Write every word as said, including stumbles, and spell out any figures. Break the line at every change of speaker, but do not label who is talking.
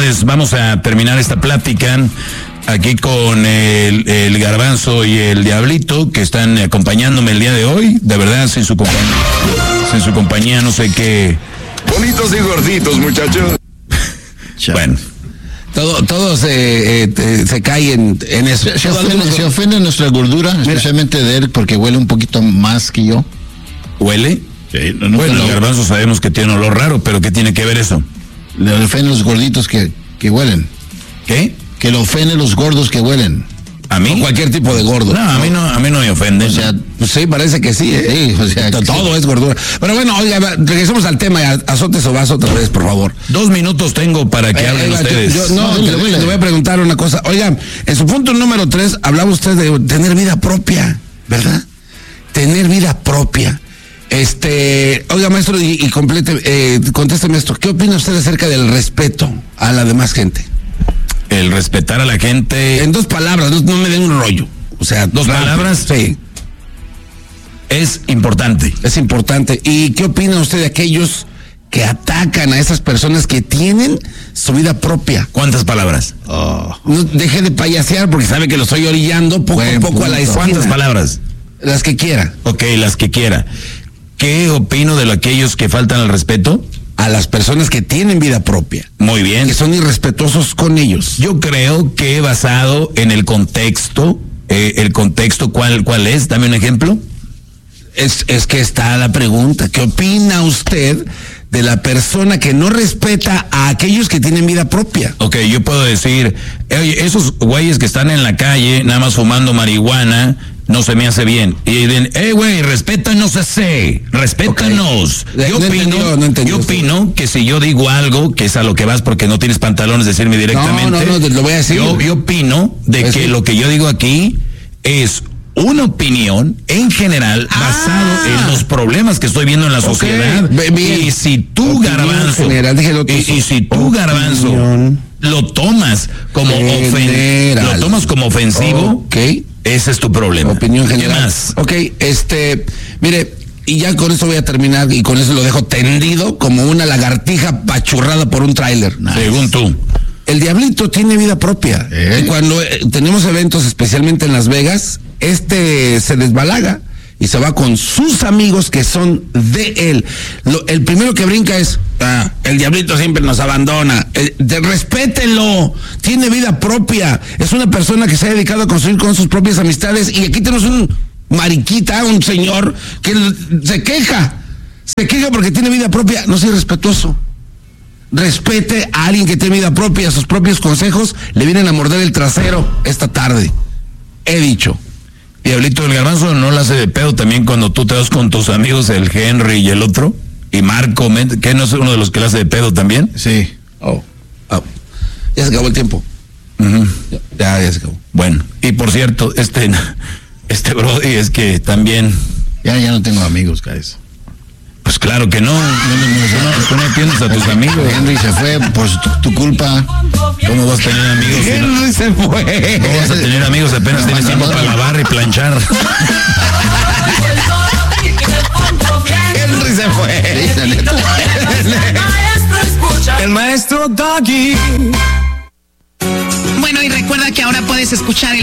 señores, vamos a terminar esta plática aquí con el, el Garbanzo y el Diablito, que están acompañándome el día de hoy. De verdad, sin su compañía, sin su compañía no sé qué.
Bonitos y gorditos, muchachos.
Bueno. Todo, todos eh, eh, se caen en eso.
Se, se, ofende, se ofende nuestra gordura, Mira. especialmente de él, porque huele un poquito más que yo.
¿Huele?
Sí, no, no,
bueno,
no.
el Garbanzo sabemos que tiene un olor raro, pero ¿qué tiene que ver eso?
Le ofenden los gorditos que, que huelen.
¿Qué?
Que le ofenden los gordos que huelen.
¿A mí?
O cualquier tipo de gordo.
No, a mí no, a mí no me ofende.
O sea, pues sí, parece que sí, ¿eh?
Sí, o sea,
todo sí. es gordura. Pero bueno, oiga, regresemos al tema, azote sobazo otra vez, por favor.
Dos minutos tengo para que eh, hablen oiga, ustedes.
Yo, yo, no, no le, voy, le voy a preguntar una cosa. Oiga, en su punto número tres, hablaba usted de tener vida propia, ¿verdad? Tener vida propia. Este, oiga, maestro, y, y complete, eh, contésteme esto. ¿Qué opina usted acerca del respeto a la demás gente?
El respetar a la gente.
En dos palabras, no, no me den un rollo. O sea,
dos rápido. palabras.
Sí.
Es importante.
Es importante. ¿Y qué opina usted de aquellos que atacan a esas personas que tienen su vida propia?
¿Cuántas palabras?
Oh. No deje de payasear porque sabe que lo estoy orillando poco Buen a poco punto. a la esquina.
¿Cuántas palabras?
Las que quiera.
Ok, las que quiera. ¿Qué opino de aquellos que faltan al respeto?
A las personas que tienen vida propia.
Muy bien.
Que son irrespetuosos con ellos.
Yo creo que basado en el contexto, eh, el contexto, ¿cuál, cuál es? Dame un ejemplo.
Es, es que está la pregunta. ¿Qué opina usted de la persona que no respeta a aquellos que tienen vida propia?
Ok, yo puedo decir, oye, esos güeyes que están en la calle, nada más fumando marihuana, no se me hace bien. Y dicen, hey, güey, respétanos ese, respétanos. Okay. Yo, no opino, entendió, no entendió yo opino que si yo digo algo, que es a lo que vas porque no tienes pantalones, decirme directamente.
No, no, no, lo voy a decir.
Yo, yo opino de pues que sí. lo que yo digo aquí es una opinión en general ah. basado en los problemas que estoy viendo en la sociedad. Okay. Y si tú, opinión Garbanzo, general, y, y si tú, Garbanzo, lo tomas como ofen- lo tomas como ofensivo,
okay.
ese es tu problema.
Opinión general.
¿Qué más?
Ok, este, mire, y ya con eso voy a terminar y con eso lo dejo tendido como una lagartija pachurrada por un tráiler.
Nice. Según tú.
El Diablito tiene vida propia. ¿Eh? Y cuando eh, tenemos eventos, especialmente en Las Vegas, este se desbalaga y se va con sus amigos que son de él. Lo, el primero que brinca es, ah, el Diablito siempre nos abandona. Eh, de, respétenlo, tiene vida propia. Es una persona que se ha dedicado a construir con sus propias amistades. Y aquí tenemos un mariquita, un señor que se queja. Se queja porque tiene vida propia. No sea irrespetuoso. Respete a alguien que tiene vida propia. Sus propios consejos le vienen a morder el trasero esta tarde. He dicho.
Diablito, del Garbanzo no la hace de pedo también cuando tú te vas con tus amigos, el Henry y el otro, y Marco, ¿que no es uno de los que la hace de pedo también?
Sí. Oh. Oh. Ya se acabó el tiempo.
Uh-huh.
Ya, ya se acabó.
Bueno, y por cierto, este, este Brody es que también...
Ya, ya no tengo amigos, guys.
Pues claro que no, no, no, no, tú no tienes a tus amigos.
Henry se fue por tu, tu culpa.
¿Cómo vas a tener amigos?
Henry no? se fue.
¿Cómo vas a tener amigos? Apenas tienes tiempo para lavar y planchar.
Henry se fue.
El maestro Doggy.
Bueno, y recuerda que ahora puedes escuchar el